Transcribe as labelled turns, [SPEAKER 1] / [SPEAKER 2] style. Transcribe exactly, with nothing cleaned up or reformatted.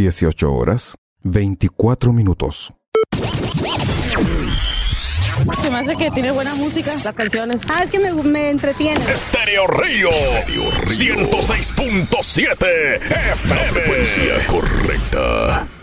[SPEAKER 1] dieciocho horas, veinticuatro minutos.
[SPEAKER 2] Se me hace que tiene buena música, las canciones. Ah, es que me, me entretiene.
[SPEAKER 3] Estéreo Río, ciento seis punto siete F M. La frecuencia correcta.